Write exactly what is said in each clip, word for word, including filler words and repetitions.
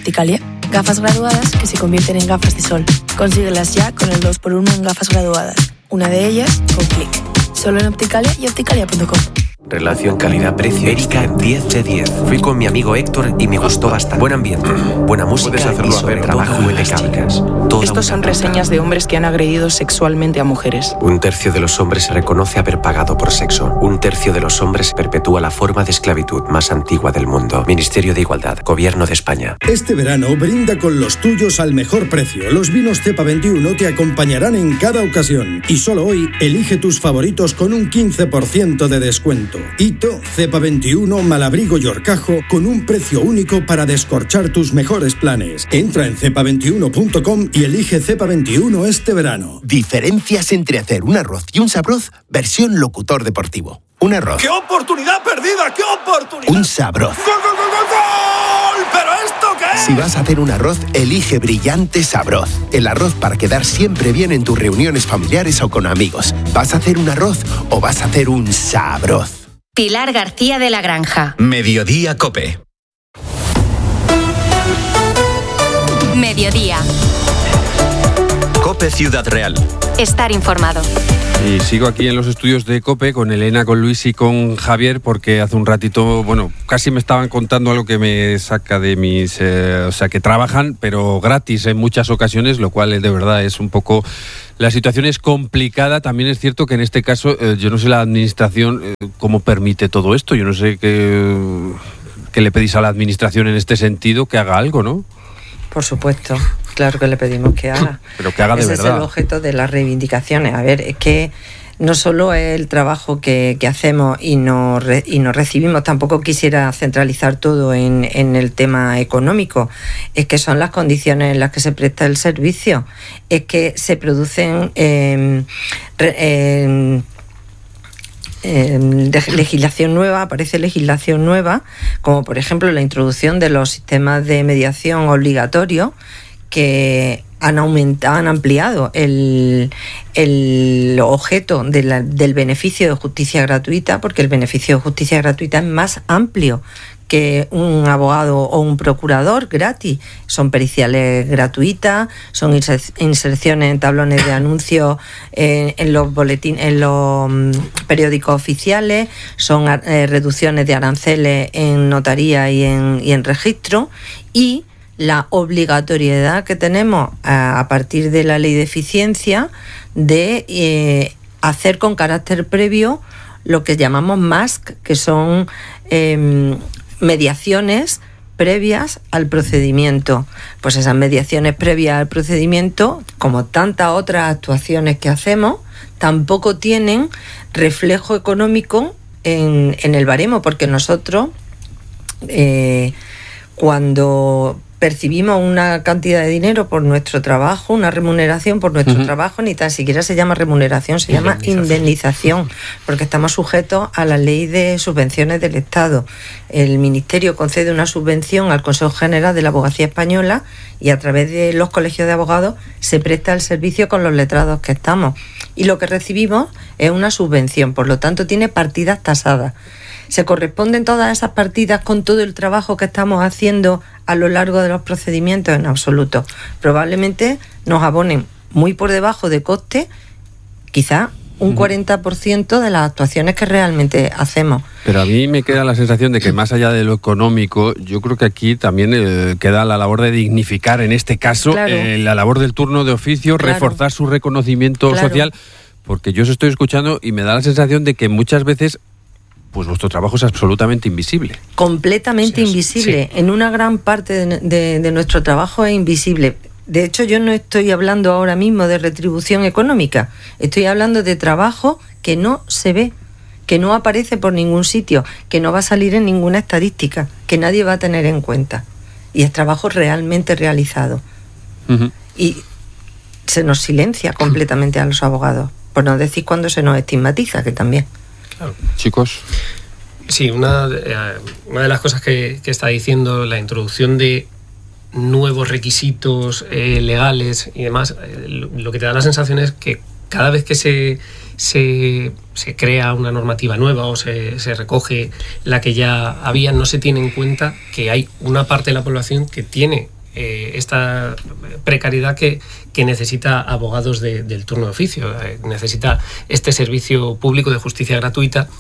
Opticalia. Gafas graduadas que se convierten en gafas de sol. Consíguelas ya con el dos por uno en gafas graduadas. Una de ellas con clic. Solo en Opticalia y opticalia punto com. Relación calidad-precio. Erika, diez de diez. Fui con mi amigo Héctor y me gustó bastante. Buen ambiente, buena música y sobre trabajo impecable. Estos son reseñas de hombres que han agredido sexualmente a mujeres. Un tercio de los hombres se reconoce haber pagado por sexo. Un tercio de los hombres perpetúa la forma de esclavitud más antigua del mundo. Ministerio de Igualdad, Gobierno de España. Este verano brinda con los tuyos al mejor precio. Los vinos Cepa veintiuno te acompañarán en cada ocasión. Y solo hoy elige tus favoritos con un quince por ciento de descuento. Hito, Cepa veintiuno, Malabrigo y Horcajo con un precio único para descorchar tus mejores planes. Entra en cepa veintiuno punto com y elige Cepa veintiuno este verano. Diferencias entre hacer un arroz y un sabroz versión locutor deportivo. Un arroz. ¡Qué oportunidad perdida! ¡Qué oportunidad! Un sabroz. ¡Gol, gol, gol, gol, gol! ¿Pero esto qué es? Si vas a hacer un arroz, elige Brillante Sabroz. El arroz para quedar siempre bien en tus reuniones familiares o con amigos. ¿Vas a hacer un arroz o vas a hacer un sabroz? Pilar García de la Granja. Mediodía COPE. Mediodía. COPE Ciudad Real. Estar informado. Y sigo aquí en los estudios de COPE con Elena, con Luis y con Javier, porque hace un ratito, bueno, casi me estaban contando algo que me saca de mis... Eh, o sea, que trabajan, pero gratis en muchas ocasiones, lo cual de verdad es un poco... La situación es complicada. También es cierto que en este caso, eh, yo no sé la administración eh, cómo permite todo esto. Yo no sé qué, qué le pedís a la administración en este sentido, que haga algo, ¿no? Por supuesto, claro que le pedimos que haga. Pero que haga de Ese verdad. Ese es el objeto de las reivindicaciones. A ver, es que no solo es el trabajo que, que hacemos y nos, re, y nos recibimos, tampoco quisiera centralizar todo en, en el tema económico, es que son las condiciones en las que se presta el servicio, es que se producen... Eh, re, eh, Eh, legislación nueva, aparece legislación nueva, como por ejemplo la introducción de los sistemas de mediación obligatorios que han aumentado, han ampliado el, el objeto de la, del beneficio de justicia gratuita, porque el beneficio de justicia gratuita es más amplio que un abogado o un procurador gratis. Son periciales gratuitas, son inserciones en tablones de anuncios en, en los boletines, en los periódicos oficiales, son eh, reducciones de aranceles en notaría y en, y en registro, y la obligatoriedad que tenemos a, a partir de la ley de eficiencia de eh, hacer con carácter previo lo que llamamos M A S C, que son eh, mediaciones previas al procedimiento. Pues esas mediaciones previas al procedimiento, como tantas otras actuaciones que hacemos, tampoco tienen reflejo económico en, en el baremo, porque nosotros eh, cuando percibimos una cantidad de dinero por nuestro trabajo, una remuneración por nuestro uh-huh. trabajo, ni tan siquiera se llama remuneración, se llama indemnización, porque estamos sujetos a la ley de subvenciones del Estado. El Ministerio concede una subvención al Consejo General de la Abogacía Española y a través de los colegios de abogados se presta el servicio con los letrados que estamos. Y lo que recibimos es una subvención, por lo tanto tiene partidas tasadas. ¿Se corresponden todas esas partidas con todo el trabajo que estamos haciendo a lo largo de los procedimientos? En absoluto. Probablemente nos abonen muy por debajo de coste, quizá un cuarenta por ciento de las actuaciones que realmente hacemos. Pero a mí me queda la sensación de que más allá de lo económico, yo creo que aquí también eh, queda la labor de dignificar, en este caso, claro. eh, la labor del turno de oficio, claro. reforzar su reconocimiento claro. social, porque yo os estoy escuchando y me da la sensación de que muchas veces pues vuestro trabajo es absolutamente invisible. Completamente sí, invisible. Sí. En una gran parte de, de, de nuestro trabajo es invisible. De hecho, yo no estoy hablando ahora mismo de retribución económica. Estoy hablando de trabajo que no se ve, que no aparece por ningún sitio, que no va a salir en ninguna estadística, que nadie va a tener en cuenta. Y es trabajo realmente realizado. Uh-huh. Y se nos silencia completamente a los abogados, por no decir cuando se nos estigmatiza, que también. Claro. Chicos. Sí, una, eh, una de las cosas que, que está diciendo la introducción de nuevos requisitos eh, legales y demás, eh, lo, lo que te da la sensación es que cada vez que se, se, se crea una normativa nueva o se, se recoge la que ya había, no se tiene en cuenta que hay una parte de la población que tiene eh, esta precariedad que, que necesita abogados de, del turno de oficio, eh, necesita este servicio público de justicia gratuita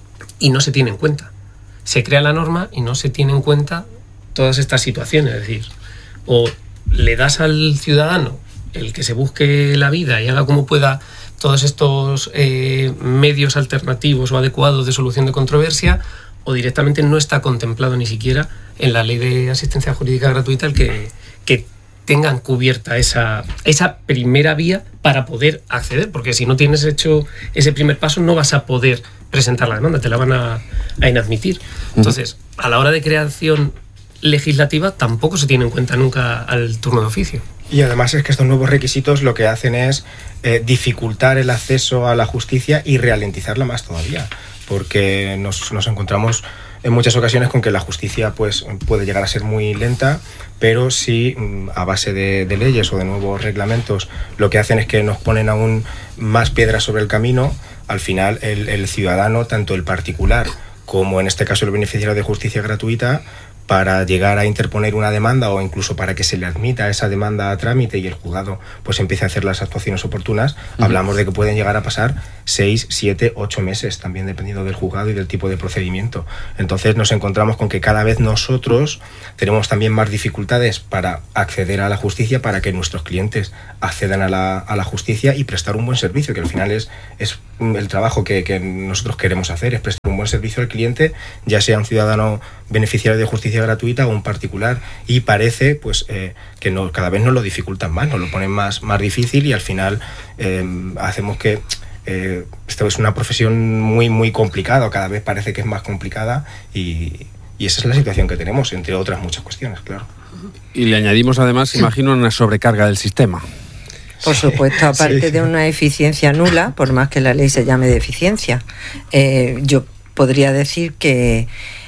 y no se tiene en cuenta. Se crea la norma y no se tiene en cuenta todas estas situaciones, es decir, o le das al ciudadano el que se busque la vida y haga como pueda todos estos eh, medios alternativos o adecuados de solución de controversia, o directamente no está contemplado ni siquiera en la ley de asistencia jurídica gratuita el que, que tengan cubierta esa, esa primera vía para poder acceder, porque si no tienes hecho ese primer paso no vas a poder presentar la demanda, te la van a, a inadmitir. Entonces, a la hora de creación legislativa tampoco se tiene en cuenta nunca al turno de oficio. Y además es que estos nuevos requisitos lo que hacen es eh, dificultar el acceso a la justicia y ralentizarla más todavía, porque nos, nos encontramos en muchas ocasiones con que la justicia pues, puede llegar a ser muy lenta, pero si a base de, de leyes o de nuevos reglamentos lo que hacen es que nos ponen aún más piedras sobre el camino, al final el, el ciudadano, tanto el particular como en este caso el beneficiario de justicia gratuita, para llegar a interponer una demanda o incluso para que se le admita esa demanda a trámite y el juzgado pues empiece a hacer las actuaciones oportunas, uh-huh. hablamos de que pueden llegar a pasar seis, siete, ocho meses, también dependiendo del juzgado y del tipo de procedimiento. Entonces nos encontramos con que cada vez nosotros tenemos también más dificultades para acceder a la justicia, para que nuestros clientes accedan a la, a la justicia y prestar un buen servicio, que al final es, es el trabajo que, que nosotros queremos hacer, es prestar un buen servicio al cliente, ya sea un ciudadano beneficiario de justicia gratuita o un particular, y parece pues eh, que no, cada vez nos lo dificultan más, nos lo ponen más, más difícil y al final eh, hacemos que eh, esto es una profesión muy muy complicada, cada vez parece que es más complicada y, y esa es la situación que tenemos, entre otras muchas cuestiones, claro. Y le añadimos además, imagino, una sobrecarga del sistema. Por supuesto, aparte sí. de una eficiencia nula, por más que la ley se llame de eficiencia, eh, yo podría decir que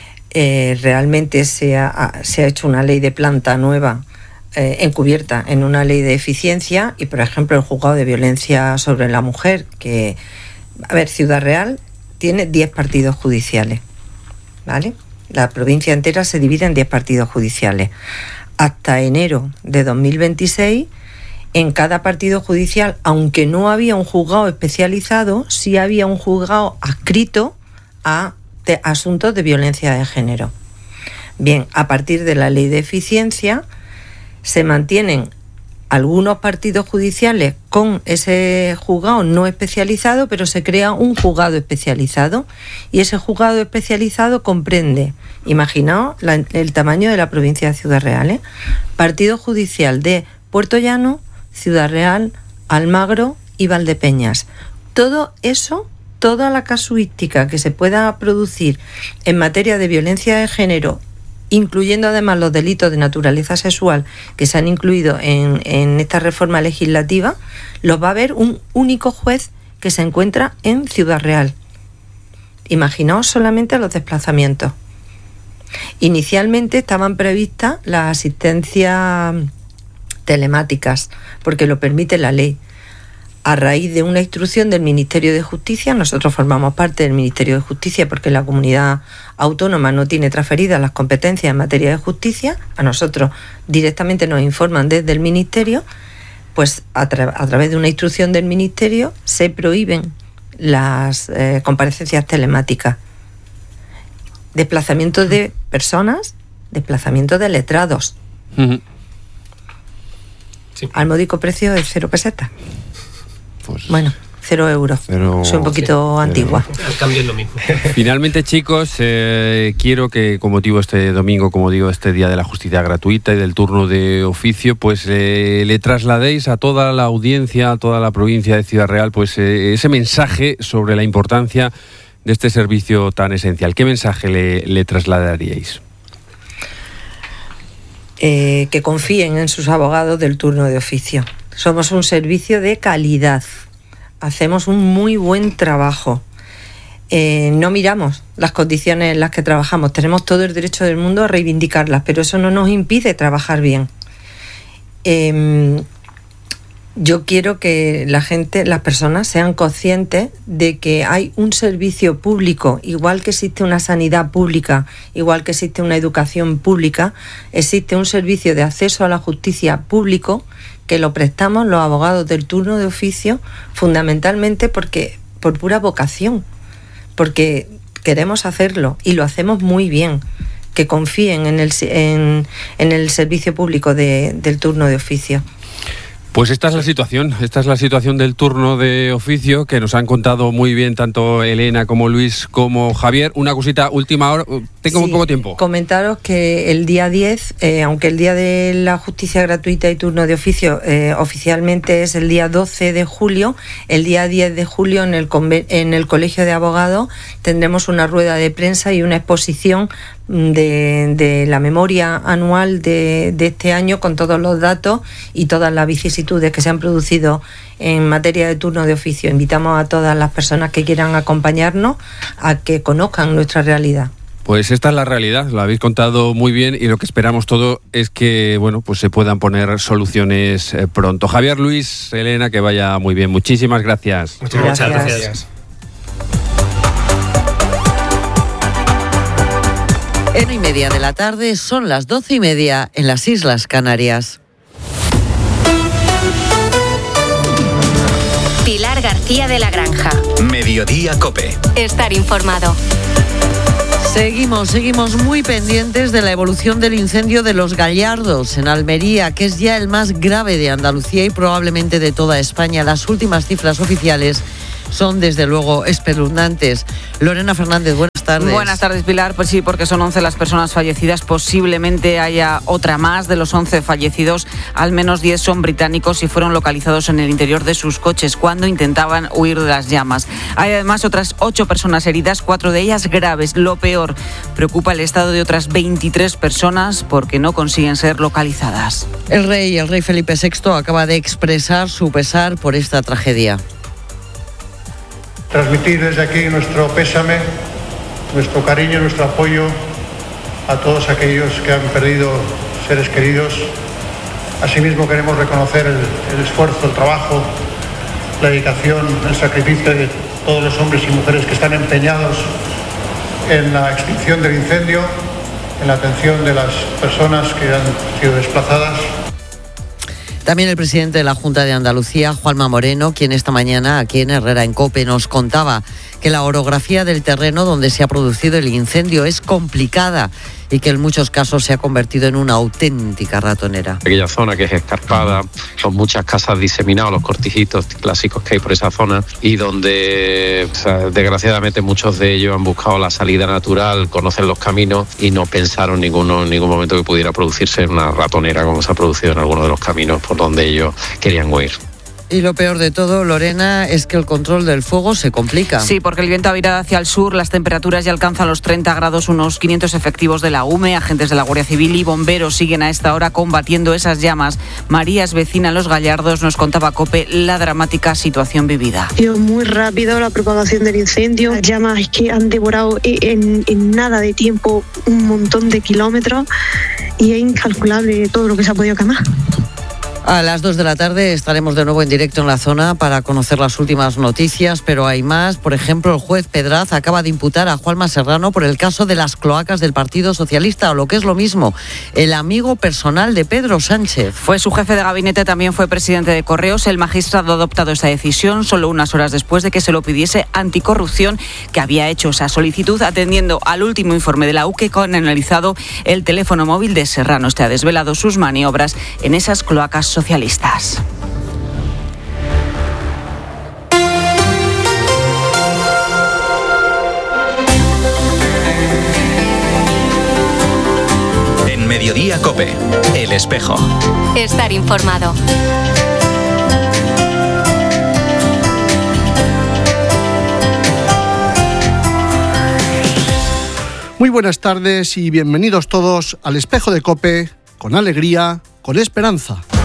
Eh, realmente se ha, se ha hecho una ley de planta nueva eh, encubierta en una ley de eficiencia y, por ejemplo, el juzgado de violencia sobre la mujer, que, a ver, Ciudad Real tiene diez partidos judiciales, ¿vale? La provincia entera se divide en diez partidos judiciales. Hasta enero de dos mil veintiséis, en cada partido judicial, aunque no había un juzgado especializado, sí había un juzgado adscrito a de asuntos de violencia de género. Bien, a partir de la ley de eficiencia se mantienen algunos partidos judiciales con ese juzgado no especializado, pero se crea un juzgado especializado y ese juzgado especializado comprende, imaginaos la, el tamaño de la provincia de Ciudad Real, ¿eh? Partido judicial de Puerto Llano, Ciudad Real, Almagro y Valdepeñas. Todo eso, toda la casuística que se pueda producir en materia de violencia de género, incluyendo además los delitos de naturaleza sexual que se han incluido en, en esta reforma legislativa, los va a ver un único juez que se encuentra en Ciudad Real. Imaginaos solamente los desplazamientos. Inicialmente estaban previstas las asistencias telemáticas, porque lo permite la ley. A raíz de una instrucción del Ministerio de Justicia, nosotros formamos parte del Ministerio de Justicia porque la comunidad autónoma no tiene transferidas las competencias en materia de justicia, a nosotros directamente nos informan desde el Ministerio, pues a, tra- a través de una instrucción del Ministerio se prohíben las eh, comparecencias telemáticas. Desplazamientos de personas, desplazamientos de letrados. Uh-huh. Sí. Al módico precio de cero pesetas. Pues bueno, cero euros. Pero, soy un poquito sí, antigua. El cambio es lo mismo. Finalmente, chicos, eh, quiero que con motivo este domingo, como digo, este Día de la Justicia Gratuita y del turno de oficio, pues eh, le trasladéis a toda la audiencia, a toda la provincia de Ciudad Real, pues eh, ese mensaje sobre la importancia de este servicio tan esencial. ¿Qué mensaje le, le trasladaríais? Eh, que confíen en sus abogados del turno de oficio. Somos un servicio de calidad, hacemos un muy buen trabajo. Eh, no miramos las condiciones en las que trabajamos, tenemos todo el derecho del mundo a reivindicarlas, pero eso no nos impide trabajar bien. Eh, Yo quiero que la gente, las personas sean conscientes de que hay un servicio público, igual que existe una sanidad pública, igual que existe una educación pública, existe un servicio de acceso a la justicia público que lo prestamos los abogados del turno de oficio fundamentalmente porque por pura vocación, porque queremos hacerlo y lo hacemos muy bien. Que confíen en el, en, en el servicio público de, del turno de oficio. Pues esta es la situación, esta es la situación del turno de oficio que nos han contado muy bien tanto Elena como Luis como Javier. Una cosita, última hora, tengo Sí, muy poco tiempo. Comentaros que el día diez, eh, aunque el día de la justicia gratuita y turno de oficio eh, oficialmente es el día doce de julio, el día diez de julio en el, conven- en el Colegio de Abogados tendremos una rueda de prensa y una exposición de, de la memoria anual de, de este año con todos los datos y todas las vicisitudes que se han producido en materia de turno de oficio. Invitamos a todas las personas que quieran acompañarnos a que conozcan nuestra realidad. Pues esta es la realidad, lo habéis contado muy bien y lo que esperamos todo es que, bueno, pues se puedan poner soluciones eh, pronto. Javier, Luis, Elena, que vaya muy bien. Muchísimas gracias. Muchas gracias. Muchas gracias. En y media de la tarde son las doce y media en las Islas Canarias. Pilar García de la Granja. Mediodía COPE. Estar informado. Seguimos, seguimos muy pendientes de la evolución del incendio de Los Gallardos en Almería, que es ya el más grave de Andalucía y probablemente de toda España. Las últimas cifras oficiales son desde luego espeluznantes. Lorena Fernández, buenas tardes. Buenas tardes, Pilar. Pues sí, porque son once las personas fallecidas. Posiblemente haya otra más. De los once fallecidos, al menos diez son británicos y fueron localizados en el interior de sus coches cuando intentaban huir de las llamas. Hay además otras ocho personas heridas, cuatro de ellas graves. Lo peor, preocupa el estado de otras veintitrés personas porque no consiguen ser localizadas. El rey, el rey Felipe sexto, acaba de expresar su pesar por esta tragedia. Transmitir desde aquí nuestro pésame, nuestro cariño, nuestro apoyo a todos aquellos que han perdido seres queridos. Asimismo queremos reconocer el, el esfuerzo, el trabajo, la dedicación, el sacrificio de todos los hombres y mujeres que están empeñados en la extinción del incendio, en la atención de las personas que han sido desplazadas. También el presidente de la Junta de Andalucía, Juanma Moreno, quien esta mañana aquí en Herrera en COPE nos contaba que la orografía del terreno donde se ha producido el incendio es complicada y que en muchos casos se ha convertido en una auténtica ratonera. Aquella zona que es escarpada, son muchas casas diseminadas, los cortijitos clásicos que hay por esa zona y donde, o sea, desgraciadamente muchos de ellos han buscado la salida natural, conocen los caminos y no pensaron ninguno, en ningún momento que pudiera producirse una ratonera como se ha producido en algunos de los caminos por donde ellos querían huir. Y lo peor de todo, Lorena, es que el control del fuego se complica. Sí, porque el viento ha virado hacia el sur, las temperaturas ya alcanzan los treinta grados, unos quinientos efectivos de la U M E, agentes de la Guardia Civil y bomberos siguen a esta hora combatiendo esas llamas. María es vecina en Los Gallardos, nos contaba COPE la dramática situación vivida. Ha sido muy rápido la propagación del incendio, las llamas es que han devorado en, en nada de tiempo un montón de kilómetros y es incalculable todo lo que se ha podido quemar. A las dos de la tarde estaremos de nuevo en directo en la zona para conocer las últimas noticias, pero hay más. Por ejemplo, el juez Pedraz acaba de imputar a Juanma Serrano por el caso de las cloacas del Partido Socialista, o lo que es lo mismo, el amigo personal de Pedro Sánchez. Fue su jefe de gabinete, también fue presidente de Correos. El magistrado ha adoptado esta decisión solo unas horas después de que se lo pidiese Anticorrupción, que había hecho esa solicitud atendiendo al último informe de la U C E que han analizado el teléfono móvil de Serrano. Este ha desvelado sus maniobras en esas cloacas socialistas. En Mediodía COPE, El Espejo. Estar informado. Muy buenas tardes y bienvenidos todos al Espejo de COPE, con alegría, con esperanza.